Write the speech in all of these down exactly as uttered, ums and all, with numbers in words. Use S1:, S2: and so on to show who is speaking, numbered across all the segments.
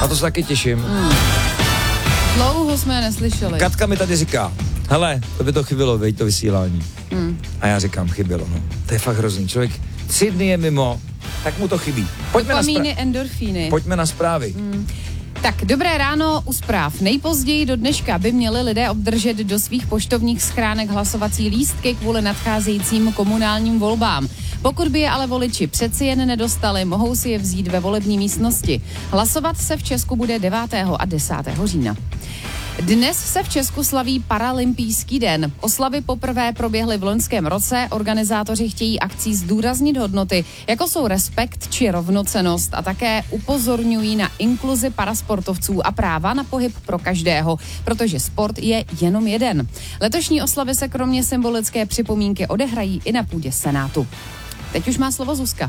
S1: Na to se taky těším.
S2: Hmm. Dlouho jsme je neslyšeli.
S1: Katka mi tady říká, hele, to by to chybilo, veď to vysílání.
S2: Hmm.
S1: A já říkám, chybilo, no. To je fakt hrozný. Člověk tři dny je mimo, tak mu to chybí. Pojďme
S2: Dopamíny,
S1: na, spra-
S2: endorfíny.
S1: Pojďme na zprávy.
S2: Hmm. Tak, dobré ráno u zpráv. Nejpozději do dneška by měli lidé obdržet do svých poštovních schránek hlasovací lístky kvůli nadcházejícím komunálním volbám. Pokud by je ale voliči přeci jen nedostali, mohou si je vzít ve volební místnosti. Hlasovat se v Česku bude devátého a desátého října. Dnes se v Česku slaví Paralympijský den. Oslavy poprvé proběhly v loňském roce. Organizátoři chtějí akcí zdůraznit hodnoty, jako jsou respekt či rovnocennost, a také upozorňují na inkluzi parasportovců a práva na pohyb pro každého, protože sport je jenom jeden. Letošní oslavy se kromě symbolické připomínky odehrají i na půdě Senátu. Teď už má slovo Zuzka.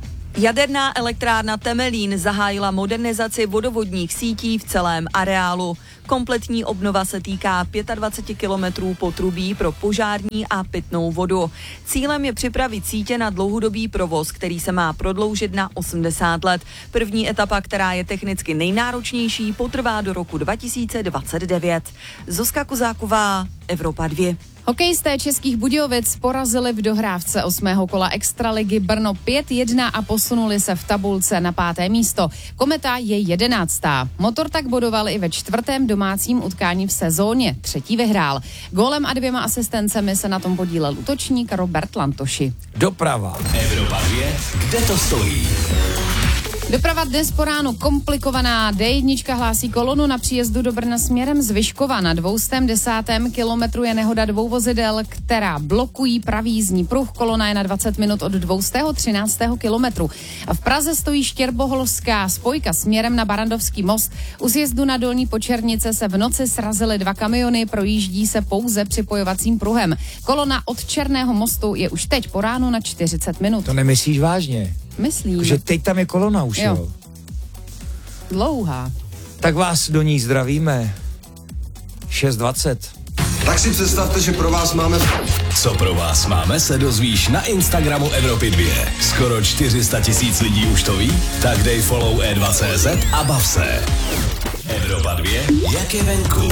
S3: Jaderná elektrárna Temelín zahájila modernizaci vodovodních sítí v celém areálu. Kompletní obnova se týká dvacet pět kilometrů potrubí pro požární a pitnou vodu. Cílem je připravit sítě na dlouhodobý provoz, který se má prodloužit na osmdesát let. První etapa, která je technicky nejnáročnější, potrvá do roku dva tisíce dvacet devět. Zuzka Kozáková, Evropa dva.
S2: Hokejisté Českých Budějovic porazili v dohrávce osmého kola extraligy Brno pět jedna a posunuli se v tabulce na páté místo. Kometa je jedenáctá. Motor tak bodoval i ve čtvrtém domácím utkání v sezóně. Třetí vyhrál. Gólem a dvěma asistencemi se na tom podílel útočník Robert Lantoši.
S1: Doprava.
S4: Evropa dva, kde to stojí?
S2: Doprava dnes po ránu komplikovaná. dé jedna hlásí kolonu na příjezdu do Brna směrem z Vyškova. Na dvoustém desátém kilometru je nehoda dvou vozidel, která blokují pravý jízdní pruh. Kolona je na dvacet minut od dvoustého třináctého kilometru. A v Praze stojí Štěrboholská spojka směrem na Barandovský most. U sjezdu na Dolní Počernice se v noci srazily dva kamiony, projíždí se pouze připojovacím pruhem. Kolona od Černého mostu je už teď po ránu na čtyřicet minut.
S1: To nemyslíš vážně?
S2: Myslím.
S1: Že teď tam je kolona už, jo. jo.
S2: Dlouhá.
S1: Tak vás do ní zdravíme. šest dvacet.
S5: Tak si představte, že pro vás máme...
S4: Co pro vás máme, se dozvíš na Instagramu Evropy dva. Skoro čtyři sta tisíc lidí už to ví? Tak dej follow e dva tečka cé zet a bav se. Evropa dva, jak je venku.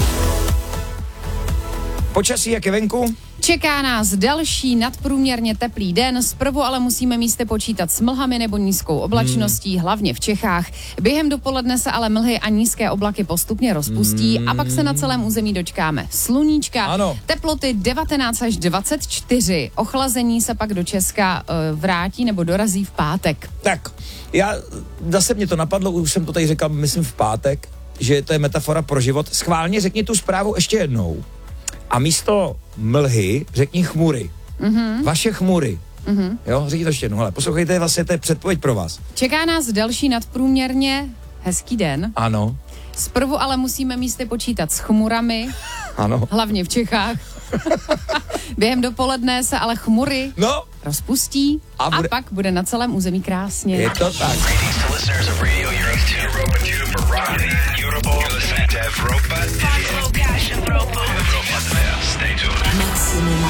S1: Počasí, jak je venku?
S2: Čeká nás další nadprůměrně teplý den, zprvu ale musíme místy počítat s mlhami nebo nízkou oblačností, hmm. hlavně v Čechách. Během dopoledne se ale mlhy a nízké oblaky postupně rozpustí hmm. a pak se na celém území dočkáme sluníčka,
S1: ano.
S2: Teploty devatenáct až dvacet čtyři, ochlazení se pak do Česka uh, vrátí nebo dorazí v pátek.
S1: Tak, já, zase mě to napadlo, už jsem to tady říkal, myslím v pátek, že to je metafora pro život. Schválně řekni tu zprávu ještě jednou. A místo mlhy řekni chmury. Mm-hmm. Vaše chmury. Mm-hmm. Jo, řekni to ještě jednou. Hele, poslouchejte, vlastně to je předpověď pro vás.
S2: Čeká nás další nadprůměrně hezký den.
S1: Ano.
S2: Zprvu ale musíme místy počítat s chmurami.
S1: Ano.
S2: Hlavně v Čechách. Během dopoledne se ale chmury
S1: no.
S2: rozpustí a, bude... a pak bude na celém území krásně.
S1: Je to tak.